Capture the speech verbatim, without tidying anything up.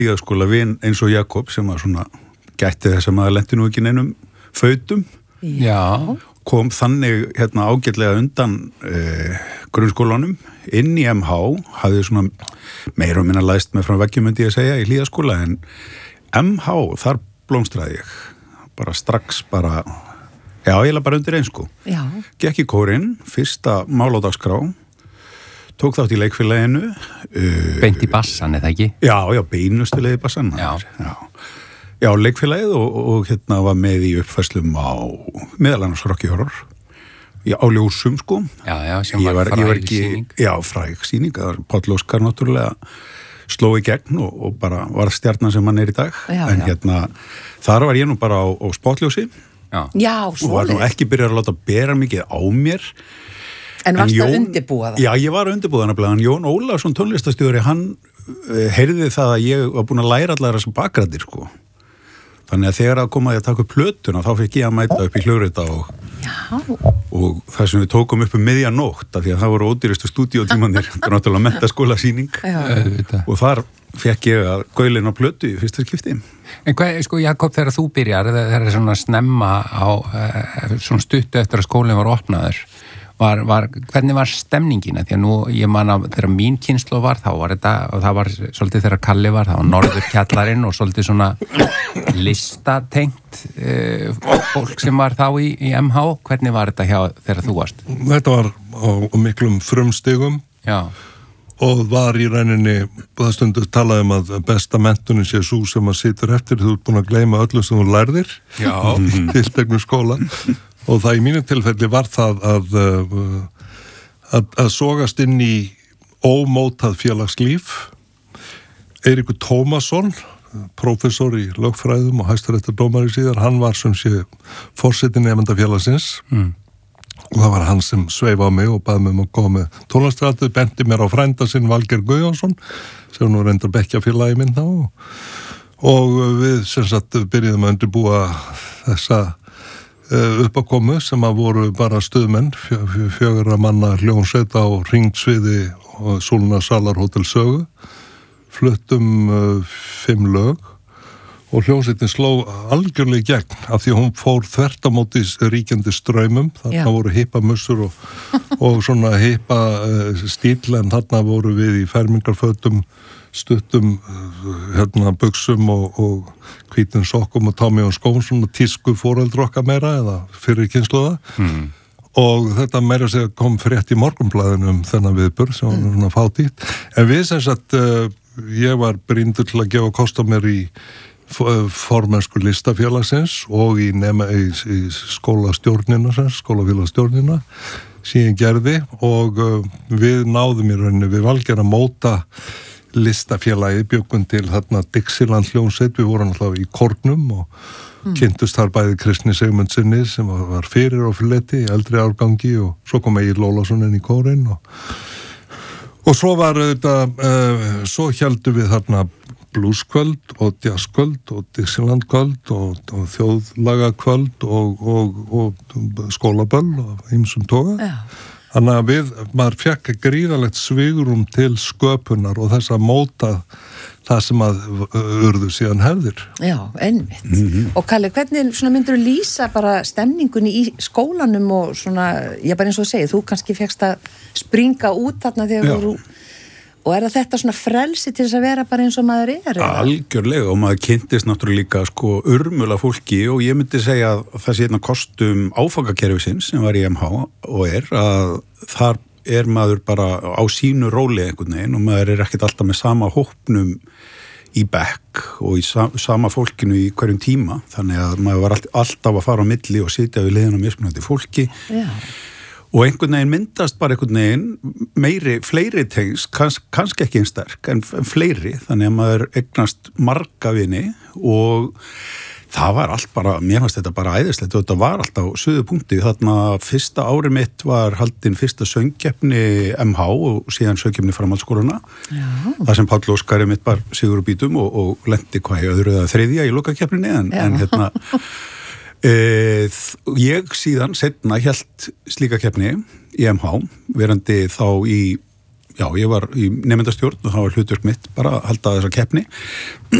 Hlíðaskóla vin eins og Jakob sem var svona gætti þess að maður lenti nú ekki neinum fötum. Já. Kom þannig hérna ágætlega undan eh, grunnskólanum inn í M H, hafði svona meira og minna læst með frá veggjum myndi ég að segja í Hlíðaskóla, en M H, þar blómstraði ég bara strax bara já, ég la bara undir eins sko. Já. Gekk í kórinn, fyrsta mál á dagskrá, tók þátt í leikfélaginu. Uh, Beint í bassan, eða ekki? Já, já, beinustu leið í bassan. Já. Já, já leikfélagið og, og hérna var með í uppfærslum á meðal annars Rocky Horror. Já, á ljósum sko. Já, já, sem Ég var ég fræg ekki, sýning. Já, fræg sýning. Páll Óskar náttúrulega sló í gegn og, og bara var stjarnan sem hann er í dag. Já, en já. hérna, þar var ég nú bara á, á spotljósi. Já. Já, Og var nú svoleiðis. ekki byrjað að láta bera mikið á mér. En varst Jón- að undirbúa það? Já, ég var að undirbúa það nefnilega. En Jón Ólafsson tónlistastjóri, hann uh, heyrði það að ég var búin að læra allar þessar bakrættir, sko. Þannig að þegar að koma að ég að taka upp plötuna, þá fekk ég að mæta upp í hljóðrita og, Já. og það sem við tókum upp um miðja nótt, af því að það voru ódýrustu stúdíótímanir, það er náttúrulega menntaskólasýning. Já. Auðvitað. Og þar fekk ég að gaulin á plötu í fyrsta skipti. En hvað, sko, Jakob, þegar þú byrjar, þegar það er svona snemma á, uh, svona stuttu eftir að skólinn var opnaður, var, var, hvernig var stemningina? Því að nú, ég man að þegar mín kynslóð var, þá var þetta, og það var svolítið þegar Kalli var, það var Norðurkjallarinn og svolítið svona listatengt uh, fólk sem var þá í, í M H. Hvernig var þetta hjá þegar þú varst? Þetta var á, á miklum frumstigum Já. og var í rauninni, það stundu talaði um að besta mentunin sé sú sem að situr eftir, þú ert búin að gleyma öllu sem þú lærðir Já. í tilteknum skóla og það í mínu tilfelli var það að, að, að sogast inn í ómótað félagslíf. Eiríkur Tómasson, prófessor í lögfræðum og hæstaréttardómari síðar, hann var sem sé forseti nemendafélagsins mm. og það var hann sem sveif á mig og baði mig um að koma með tónlistrættu, benti mér á frænda sinn Valgeir Guðjónsson sem nú reyndar bekkjafélagi minn þá og, og við sem sagt byrjuðum að undirbúa þessa uh, uppákomu sem að voru bara stuðmenn, fjö, fjö, fjögurra manna hljónsveit á Hringsviði og Súlna Salar Hótel Sögu, fluttum uh, fimm lög og hljómsveitin sló algjörlega í gegn af því að hún fór þvert á móti ríkjandi straumum, þarna Já. voru hippamussur og, og svona hippa uh, stíl, en þarna voru við í fermingarfötum, stuttum uh, hérna buxum og, og hvítum sokkum og támi og skóm, svona tísku foreldra okkar meira eða fyrir kynslóða mm. og þetta meira að segja kom frétt í Morgunblaðinu um þennan viðburð sem var svona fátítt, en við sem sagt uh, ég var brýndur til að gefa kost á mér í formennsku listafélagsins og í, nema, í, í skólastjórnina, skólafélagstjórnina sem ég gerði og uh, við náðum í rauninni, við Valgeir að móta listafélagi, bjökkum til þarna Dixieland hljónsveit, við vorum alltaf í Kórnum og mm. kynntust þar bæði Kristni Sigmundssoni sem var, var fyrir og fyrirleti í eldri árgangi og svo kom Egill Ólafsson inn í kórinn og, og svo var þetta, uh, svo héldum við þarna blueskvöld og jazzkvöld og Dixielandkvöld og, og þjóðlagakvöld og, og, og skólaböll og ýmsum toga. Já. Þannig að við, maður fekk gríðalegt svigurum til sköpunar og þess að móta það sem að urðu síðan hefðir. Já, einmitt. Mhm. Og Kalli, hvernig svona myndir þú lýsa bara stemningunni í skólanum og svona, ég bara eins og segi, þú kannski fékkst að springa út þarna þegar Já. þú, og er það þetta svona frelsi til þess að vera bara eins og maður er? eða? Algjörlega, og maður kynntist náttúrulega líka sko urmula fólki og ég myndi segja að það sé einna kostum áfangakerfisins sem var í M H og er að þar er maður bara á sínu róli einhvern veginn og maður er ekkert alltaf með sama hópnum í bekk og í sa- sama fólkinu í hverjum tíma, þannig að maður var allt, alltaf að fara á milli og sitja við liðan á mismunandi fólki. Já. Og einhvern veginn myndast bara einhvern veginn meiri, fleiri tengs, kanns, kannski ekki einn sterk, en, en fleiri, þannig að maður eignast marga vini og það var allt bara, mér fannst þetta bara æðislegt og þetta var allt á suðupunkti. Þarna fyrsta ári mitt var haldin fyrsta söngkeppni M H og síðan söngkeppni framhaldsskólana. Já. Það sem Páll Óskar mitt var sigur á bítum og, og lendi hvað ég öðru eða þriðja í lokakeppninni, en, en hérna E, ég síðan setna hélt slíka keppni í M H, verandi þá í já, ég var í nefndastjórn og það var hlutverk mitt bara að halda þessa keppni